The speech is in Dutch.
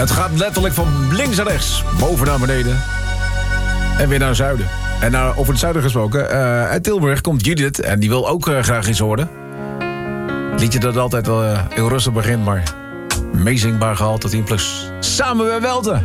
Het gaat letterlijk van links naar rechts. Boven naar beneden. En weer naar zuiden. En over het zuiden gesproken. Uit Tilburg komt Judith. En die wil ook graag iets horen. Liedje dat altijd wel heel rustig begint. Maar meezingbaar gehaald tot 10+. Samen bij Welte.